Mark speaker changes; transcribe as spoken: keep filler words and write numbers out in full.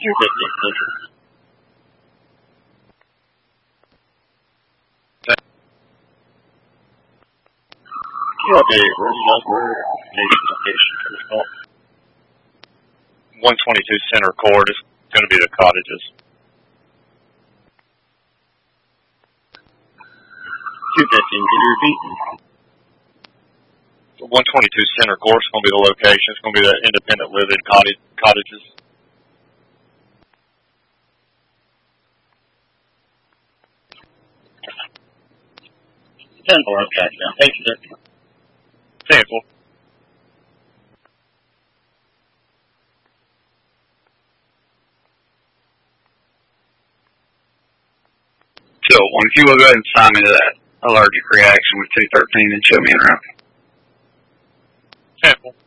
Speaker 1: two fifty, Central. Okay, where's the number? Nation location for this call.
Speaker 2: one twenty-two Center Court is going to be the cottages.
Speaker 1: two fifty, can you repeat?
Speaker 2: one twenty-two Center Court is going to be the location. It's going to be the independent living cottage, cottages.
Speaker 1: ten four, okay. Thank you, sir.
Speaker 2: Sample.
Speaker 3: So, one, if you will go ahead and sign me to that allergic reaction with two thirteen and show me around.
Speaker 2: Sample.